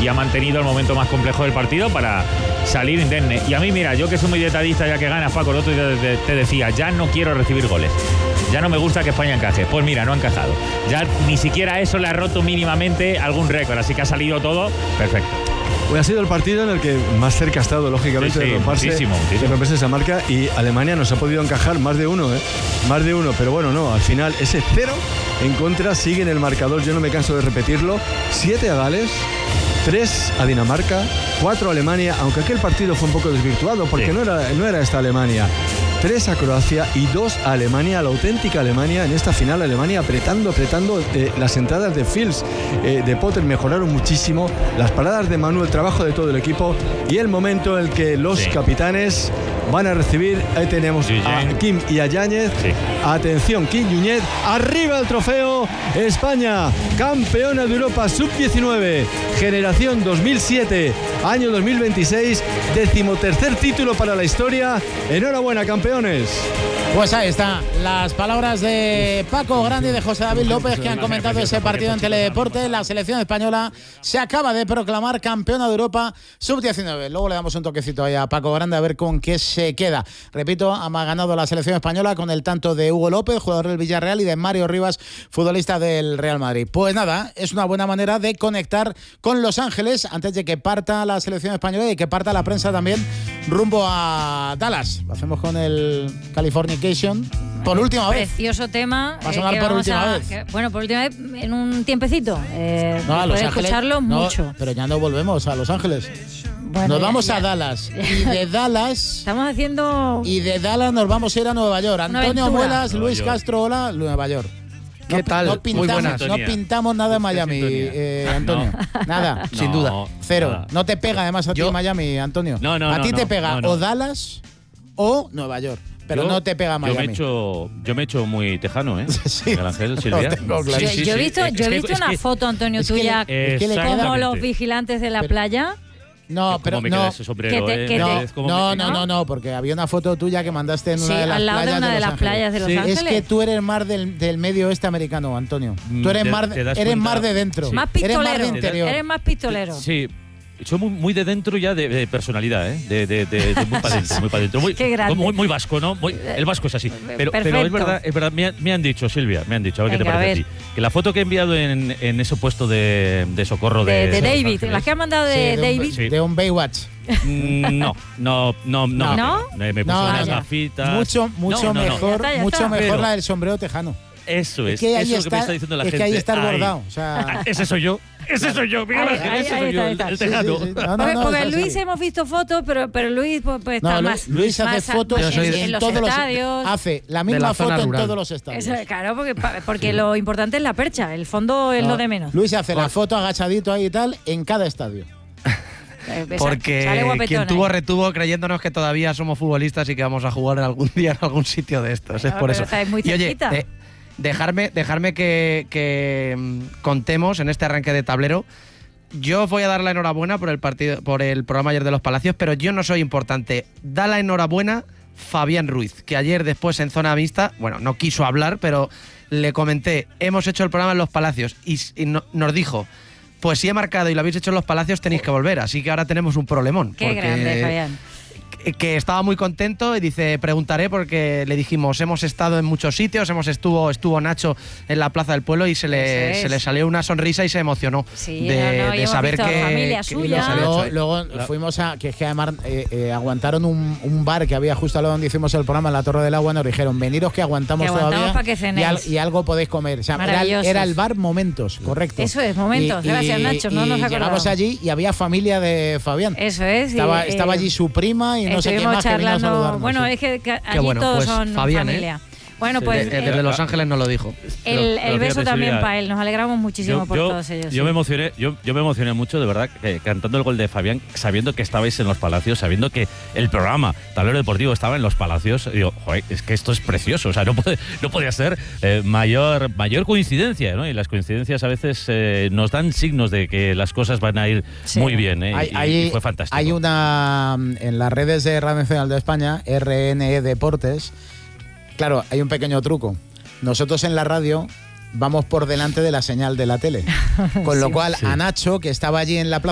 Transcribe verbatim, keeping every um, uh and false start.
y ha mantenido el momento más complejo del partido para salir indemne. Y a mí, mira, yo que soy muy detallista, ya que ganas, Paco, el otro día te, te decía, ya no quiero recibir goles. Ya no me gusta que España encaje. Pues mira, no ha encajado. Ya ni siquiera eso le ha roto mínimamente algún récord, así que ha salido todo perfecto. Pues ha sido el partido en el que más cerca ha estado, lógicamente, sí, sí, de romperse, muchísimo, muchísimo. de romperse esa marca, y Alemania nos ha podido encajar más de uno, ¿eh? Más de uno, pero bueno, no, al final ese cero en contra sigue en el marcador, yo no me canso de repetirlo, siete a Gales, tres a Dinamarca, cuatro a Alemania, aunque aquel partido fue un poco desvirtuado, porque sí. no, era, no era esta Alemania. tres a Croacia y dos a Alemania, la auténtica Alemania en esta final. Alemania apretando, apretando. Eh, las entradas de Fields, eh, de Potter mejoraron muchísimo, las paradas de Manu, el trabajo de todo el equipo y el momento en el que los sí. capitanes van a recibir. Ahí tenemos a Kim y a Yáñez. Sí. Atención, Kim Yáñez, arriba el trofeo. España, campeona de Europa sub diecinueve, generación dos mil siete, año dos mil veintiséis, decimotercer título para la historia. Enhorabuena, campeón. Pues ahí está, las palabras de Paco Grande y de José David López, que han comentado ese partido en Teledeporte. La selección española se acaba de proclamar campeona de Europa sub diecinueve. Luego le damos un toquecito ahí a Paco Grande a ver con qué se queda. Repito, ha ganado la selección española con el tanto de Hugo López, jugador del Villarreal, y de Mario Rivas, futbolista del Real Madrid. Pues nada, es una buena manera de conectar con Los Ángeles antes de que parta la selección española y que parta la prensa también rumbo a Dallas. Lo hacemos con el Californication por última vez. Precioso tema. Va a sonar eh, por última a, vez. Que, bueno, por última vez en un tiempecito. Eh, no, a Los Ángeles, escucharlo no, mucho. Pero ya no volvemos a Los Ángeles. Bueno, nos ya, vamos ya. a Dallas. Y de Dallas. Estamos haciendo. Y de Dallas nos vamos a ir a Nueva York. Antonio Muelas, Luis York. Castro, hola, Nueva York. ¿Qué no, tal? No pintamos, Muy buenas. No pintamos nada en Miami, eh, Antonio. No. Nada. Sin duda. Cero. Nada. No te pega además a ti Yo... Miami, Antonio. No, no, a ti no, te no, pega no, no. o Dallas o Nueva York. Pero yo, no te pega Miami. Yo me he hecho, yo me he hecho muy tejano, ¿eh? Sí. Miguel Ángel, Silvia. Claro. Yo, sí, sí, yo he visto, yo he visto que, una que, foto, Antonio, es tuya, que, es que como los vigilantes de la pero, playa. No, pero me no, ese sombrero, que te, que eh? te, no, no, no, no, no, porque había una foto tuya que mandaste en una sí, de las al lado playas de una de, de las Los playas de Los sí. Ángeles. Es que tú eres mar del, del medio oeste americano, Antonio. Tú eres te, mar, te eres cuenta, mar de dentro. Sí. Más pistolero. Eres mar de interior. Eres más pistolero. Sí. Soy muy, muy de dentro ya de, de personalidad, ¿eh? De, de, de, de muy para dentro, muy para dentro. Muy, Qué grande. Muy, muy vasco, ¿no? Muy, el vasco es así. Pero, pero es verdad, es verdad me, han, me han dicho, Silvia, me han dicho, a ver Venga, qué te parece a, a ti. Que la foto que he enviado en, en ese puesto de, de socorro de, de, de David, Ángeles, las que han mandado de, sí, de David. Un, sí. De un Baywatch. No, no, no, no. ¿No? Me, me puse no, unas ya. gafitas. Mucho, mucho no, no, mejor, no. Ya está, ya mucho está. mejor Pero, la del sombrero tejano. Eso es, es que eso es está, lo que me está diciendo la es gente. Es que ahí está el ahí. bordado. O sea, ese soy yo. Ese soy yo, Miguel Ángel, ese soy yo, el, el tejano. Sí, sí, sí. No, no, porque no, porque no, Luis sí. hemos visto fotos, pero, pero Luis pues, pues, está no, más. Luis hace más, fotos más en, en, en en los todos estadios. Los, hace la misma la foto en rural. todos los estadios. Eso, claro, porque, porque lo importante es la percha, el fondo es no, lo de menos. Luis hace la foto agachadito ahí y tal en cada estadio. Porque quien tuvo retuvo creyéndonos que todavía somos futbolistas y que vamos a jugar algún día en algún sitio de estos. No, es por eso. Muy y oye, de, dejarme, dejarme que, que um, contemos en este arranque de tablero. Yo os voy a dar la enhorabuena por el partido, por el programa ayer de los Palacios, pero yo no soy importante. Da la enhorabuena Fabián Ruiz, que ayer después en zona mixta, bueno, no quiso hablar, pero le comenté, hemos hecho el programa en los Palacios y, y no, nos dijo, pues si he marcado y lo habéis hecho en los Palacios tenéis que volver, así que ahora tenemos un problemón. Qué grande, Fabián. Que estaba muy contento y dice, preguntaré porque le dijimos, hemos estado en muchos sitios, hemos estuvo estuvo Nacho en la Plaza del Pueblo y se le, es. se le salió una sonrisa y se emocionó sí, de, no, no, de saber que, familia que suya. Luego, luego la... fuimos a, que es que además eh, eh, aguantaron un, un bar que había justo al lado donde hicimos el programa en la Torre del Agua, nos dijeron, veniros que aguantamos, que aguantamos todavía para que cenéis. y, al, y algo podéis comer. O sea, era, era el bar Momentos, correcto. Eso es, Momentos, y, gracias y, Nacho, no y nos acordamos. Llegamos allí y había familia de Fabián. Eso es. Estaba, y, estaba eh, allí su prima y no sé quién más que vino a saludarnos. Bueno, sí. es que, que allí bueno, todos pues, son Fabián, familia. ¿eh? Bueno, sí, pues. Desde eh, Los Ángeles nos lo dijo. El, el pero beso fíjate, también Silvia, para él. Nos alegramos muchísimo yo, por yo, todos ellos. Yo sí. me emocioné, yo, yo me emocioné mucho, de verdad, que, cantando el gol de Fabián, sabiendo que estabais en los Palacios, sabiendo que el programa Tablero Deportivo estaba en los Palacios. Digo, joder, es que esto es precioso. O sea, no puede, no podía ser eh, mayor, mayor coincidencia, ¿no? Y las coincidencias a veces eh, nos dan signos de que las cosas van a ir sí. muy bien, ¿eh? Hay, y, hay, y fue fantástico. Hay una en las redes de Radio Nacional de España, R N E Deportes. Claro, hay un pequeño truco. Nosotros en la radio vamos por delante de la señal de la tele. Con lo sí, cual, sí. a Nacho, que estaba allí en la plaza,